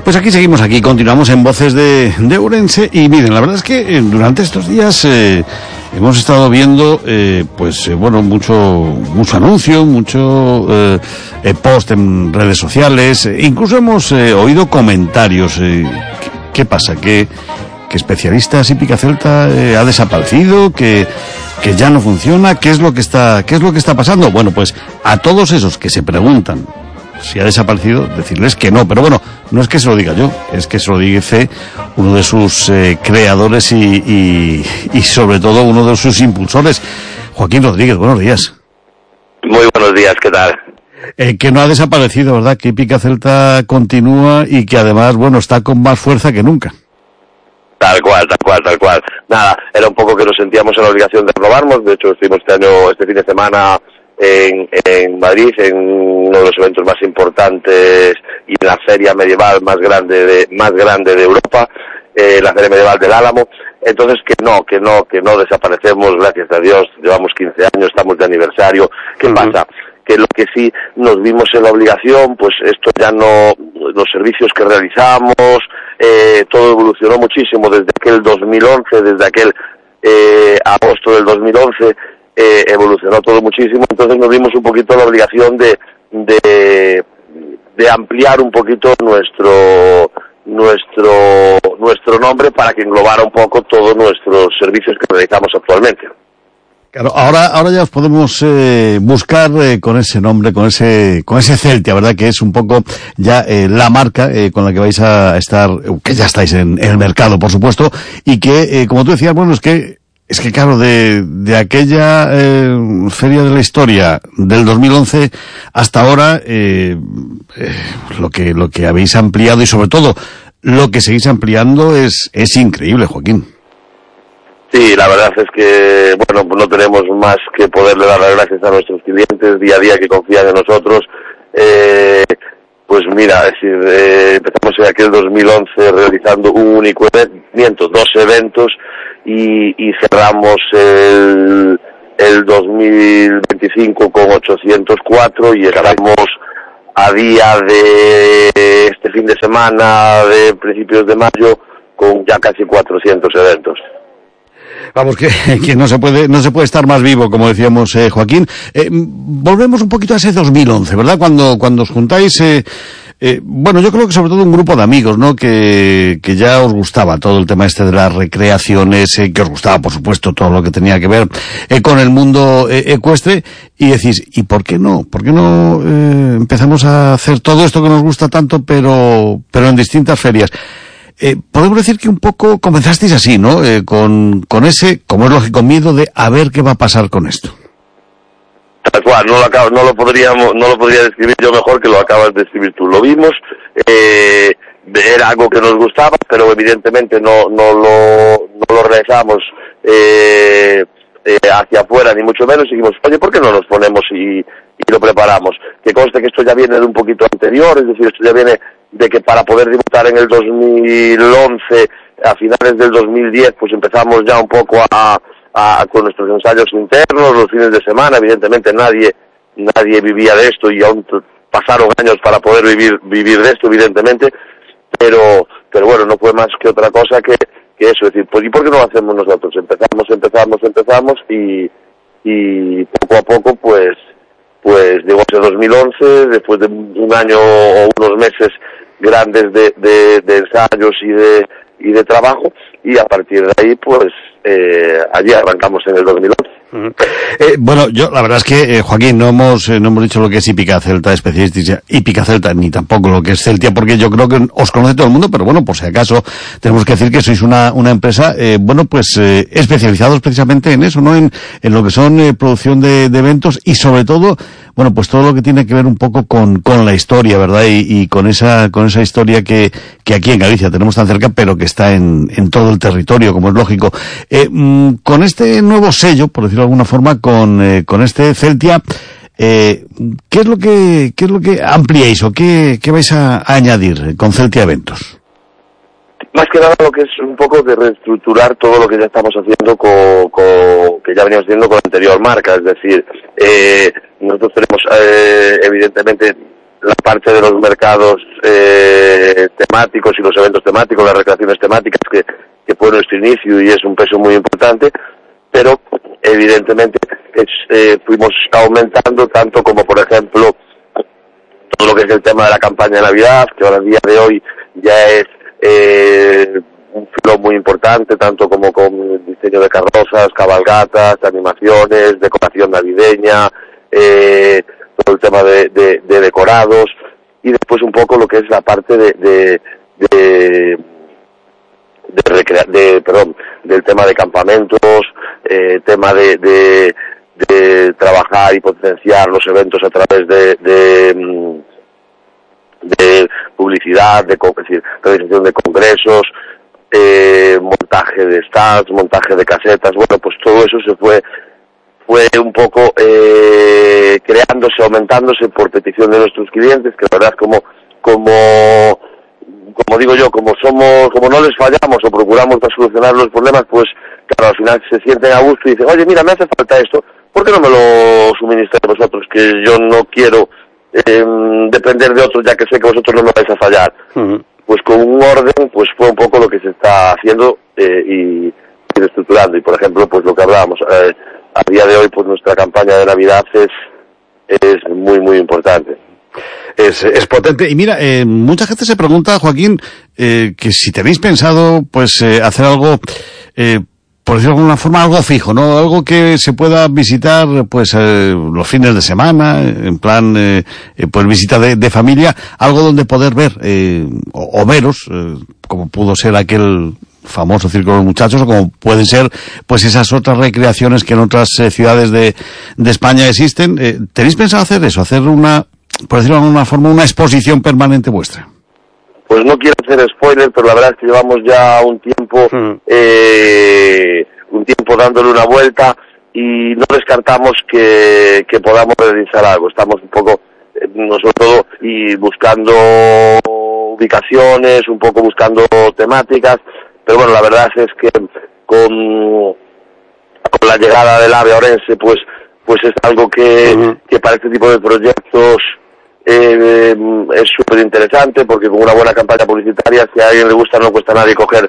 Pues aquí seguimos, aquí continuamos en Voces de Ourense y miren, la verdad es que durante estos días hemos estado viendo mucho anuncio, mucho post en redes sociales, incluso hemos oído comentarios. ¿Qué pasa? ¿Que Especialistas Hípica Celta ha desaparecido? ¿Que ya no funciona? ¿Qué es lo que está pasando? Bueno, pues a todos esos que se preguntan si ha desaparecido, decirles que no, pero bueno, no es que se lo diga yo, es que se lo dice uno de sus creadores y sobre todo uno de sus impulsores, Joaquín Rodríguez. Buenos días. Muy buenos días, ¿qué tal? Que no ha desaparecido, ¿verdad? Que Hípica Celta continúa y que además, bueno, está con más fuerza que nunca. Tal cual. Nada, era un poco que nos sentíamos en la obligación de renovarnos. De hecho, estuvimos este fin de semana en Madrid, en uno de los eventos más importantes y en la feria medieval más grande de Europa, la feria medieval del Álamo. Entonces que no desaparecemos, gracias a Dios. Llevamos 15 años, estamos de aniversario. ¿Qué pasa? Que lo que sí nos vimos en la obligación, pues esto ya no, los servicios que realizamos, todo evolucionó muchísimo desde aquel 2011, desde aquel agosto del 2011, evolucionó todo muchísimo. Entonces nos vimos un poquito la obligación de ampliar un poquito nuestro nombre para que englobara un poco todos nuestros servicios que realizamos actualmente. Claro, ahora ya os podemos buscar con ese nombre, con ese Celtia, ¿verdad? Que es un poco ya la marca con la que vais a estar, que ya estáis en el mercado, por supuesto, y que, como tú decías, bueno, es que claro, de aquella feria de la historia del 2011 hasta ahora, lo que habéis ampliado y sobre todo lo que seguís ampliando es increíble, Joaquín. Sí, la verdad es que, bueno, no tenemos más que poderle dar las gracias a nuestros clientes día a día que confían en nosotros. Pues mira, empezamos en aquel 2011 realizando un único evento, 2 eventos, y cerramos el 2025 con 804 y estamos a día de este fin de semana de principios de mayo con ya casi 400 eventos. Vamos, que no se puede estar más vivo, como decíamos, Joaquín. Volvemos un poquito a ese 2011, ¿verdad? Cuando os juntáis, bueno, yo creo que sobre todo un grupo de amigos, ¿no? Que ya os gustaba todo el tema de las recreaciones, que os gustaba, por supuesto, todo lo que tenía que ver con el mundo ecuestre, y decís, ¿y por qué no? ¿Por qué no empezamos a hacer todo esto que nos gusta tanto, pero en distintas ferias? Podemos decir que un poco comenzasteis así, ¿no? Con ese, como es lógico, miedo de a ver qué va a pasar con esto. Tal cual, no lo podría describir yo mejor que lo acabas de describir tú. Lo vimos, era algo que nos gustaba, pero evidentemente no lo realizamos hacia afuera, ni mucho menos, y dijimos, oye, ¿por qué no nos ponemos y lo preparamos? Que conste que esto ya viene de un poquito anterior, es decir, esto ya viene de que para poder debutar en el 2011, a finales del 2010, pues empezamos ya un poco con nuestros ensayos internos, los fines de semana. Evidentemente nadie vivía de esto y aún pasaron años para poder vivir de esto, evidentemente, pero bueno, no fue más que otra cosa que eso, es decir, pues ¿y por qué no lo hacemos nosotros? Empezamos y poco a poco pues llegó ese 2011, después de un año o unos meses grandes de ensayos y de trabajo, y a partir de ahí pues allí arrancamos en el 2011. Bueno, yo la verdad es que, Joaquín, no hemos dicho lo que es Hípica Celta, especialistas Hípica Celta, ni tampoco lo que es Celtia, porque yo creo que os conoce todo el mundo, pero bueno, por si acaso, tenemos que decir que sois una empresa, especializados precisamente en eso, ¿no? En lo que son producción de eventos y sobre todo, bueno, pues todo lo que tiene que ver un poco con la historia, ¿verdad? Y con esa historia que aquí en Galicia tenemos tan cerca, pero que está en todo el territorio, como es lógico. Con este nuevo sello, por decirlo de alguna forma, con este Celtia, ¿qué es lo que ampliáis o qué vais a añadir con Celtia Eventos? Más que nada lo que es un poco de reestructurar todo lo que ya estamos haciendo que ya veníamos haciendo con la anterior marca, es decir, nosotros tenemos evidentemente la parte de los mercados temáticos y los eventos temáticos, las recreaciones temáticas que fue nuestro inicio y es un peso muy importante, pero evidentemente fuimos aumentando tanto como, por ejemplo, todo lo que es el tema de la campaña de Navidad, que ahora, a día de hoy, ya es un filo muy importante, tanto como con el diseño de carrozas, cabalgatas, animaciones, decoración navideña, todo el tema de decorados, y después un poco lo que es la parte del tema de campamentos, tema de trabajar y potenciar los eventos a través de publicidad, es decir, realización de congresos, montaje de stands, montaje de casetas. Bueno, pues todo eso fue un poco creándose, aumentándose por petición de nuestros clientes, que la verdad es como digo yo, como no les fallamos o procuramos solucionar los problemas, pues claro, al final se sienten a gusto y dicen, oye, mira, me hace falta esto, ¿por qué no me lo suministráis vosotros? Que yo no quiero depender de otros, ya que sé que vosotros no me vais a fallar. Uh-huh. Pues con un orden, pues fue un poco lo que se está haciendo y estructurando. Y por ejemplo, pues lo que hablábamos, a día de hoy, pues nuestra campaña de Navidad es muy, muy importante. Es potente. Y mira, mucha gente se pregunta, Joaquín, que si tenéis pensado, pues, hacer algo, por decirlo de alguna forma, algo fijo, ¿no? Algo que se pueda visitar, pues, los fines de semana, en plan, pues, visita de familia, algo donde poder ver, o veros, como pudo ser aquel famoso Circo de los Muchachos, o como pueden ser, pues, esas otras recreaciones que en otras ciudades de España existen. ¿Tenéis pensado hacer eso? Hacer por decirlo de alguna forma, una exposición permanente vuestra? Pues no quiero hacer spoiler, pero la verdad es que llevamos ya un tiempo dándole una vuelta y no descartamos que podamos realizar algo. Estamos un poco, nosotros, y buscando ubicaciones, un poco buscando temáticas, pero bueno, la verdad es que con la llegada del AVE a Orense, pues es algo que para este tipo de proyectos es súper interesante, porque con una buena campaña publicitaria, si a alguien le gusta, no cuesta a nadie coger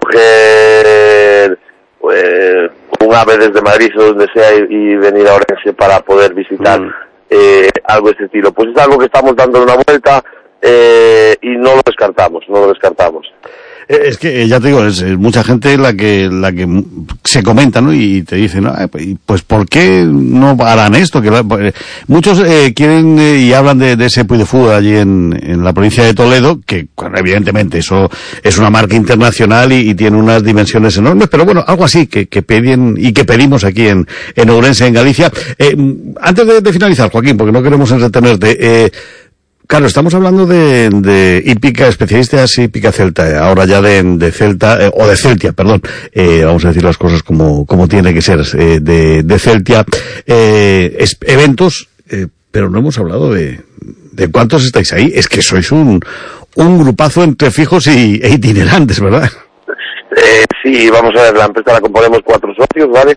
un AVE desde Madrid o donde sea y venir a Orense para poder visitar algo de este estilo. Pues es algo que estamos dando una vuelta y no lo descartamos. Es que, ya te digo, es mucha gente la que se comenta, ¿no? Y te dicen, ¿no? Pues, ¿por qué no harán esto? Muchos quieren y hablan de ese Puy de Fou allí en la provincia de Toledo, que, bueno, evidentemente, eso es una marca internacional y tiene unas dimensiones enormes, pero bueno, algo así que piden y que pedimos aquí en Ourense, en Galicia. Antes de finalizar, Joaquín, porque no queremos entretenerte, claro, estamos hablando de hípica, especialistas hípica celta, ahora ya de Celta, o de Celtia, perdón, vamos a decir las cosas como tiene que ser, de Celtia, eventos, pero no hemos hablado de cuántos estáis ahí. Es que sois un grupazo entre fijos e itinerantes, ¿verdad? Sí, vamos a ver, la empresa la componemos 4 socios, ¿vale?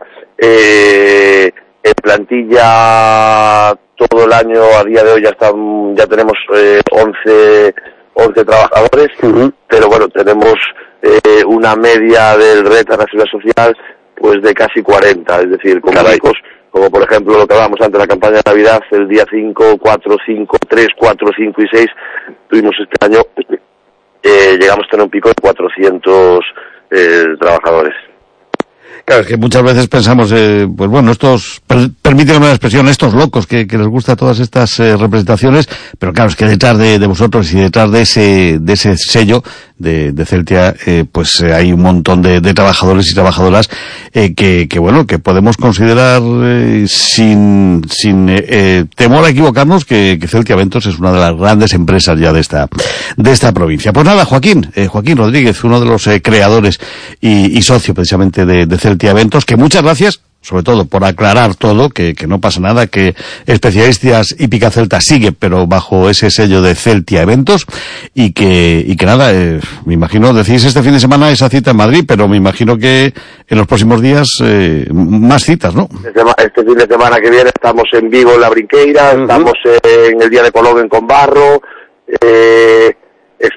En plantilla todo el año, a día de hoy ya tenemos 11 trabajadores, pero bueno, tenemos una media del red a la seguridad social pues de casi 40, es decir, con picos, como por ejemplo lo que hablábamos antes de la campaña de Navidad, el día 5, 4, 5, 3, 4, 5 y 6, tuvimos este año, llegamos a tener un pico de 400 trabajadores. Claro, es que muchas veces pensamos, pues bueno, permítanme la expresión, estos locos que les gusta todas estas representaciones, pero claro, es que detrás de vosotros y detrás de ese sello de Celtia, pues hay un montón de trabajadores y trabajadoras que bueno, que podemos considerar sin temor a equivocarnos que Celtia Eventos es una de las grandes empresas ya de esta provincia. Pues nada, Joaquín Rodríguez, uno de los creadores y socio precisamente de Celtia Eventos, que muchas gracias, sobre todo por aclarar todo, que no pasa nada, que Especialistas Hípica Celta sigue, pero bajo ese sello de Celtia Eventos, y que nada, me imagino, decís este fin de semana esa cita en Madrid, pero me imagino que en los próximos días más citas, ¿no? Este fin de semana que viene estamos en Vigo, en la Brinqueira, estamos en el Día de Colón en Conbarro,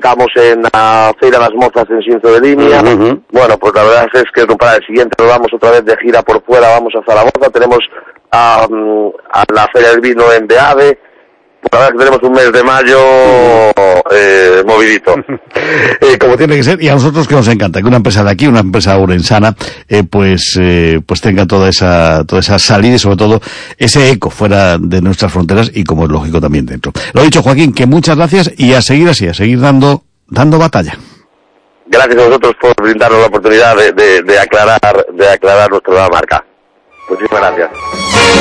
arrancamos en la Feira das Mozas en Xinzo de Limia. Bueno, pues la verdad es que para el siguiente nos vamos otra vez de gira por fuera, vamos a Zaragoza, tenemos a la Feria del Vino en Beade. La verdad es que tenemos un mes de mayo movidito. Como tiene que ser, y a nosotros que nos encanta que una empresa de aquí, una empresa urensana, pues tenga toda esa salida y sobre todo ese eco fuera de nuestras fronteras y, como es lógico, también dentro. Lo dicho, Joaquín, que muchas gracias y a seguir así, a seguir dando batalla. Gracias a vosotros por brindarnos la oportunidad de aclarar nuestra nueva marca. Muchísimas gracias.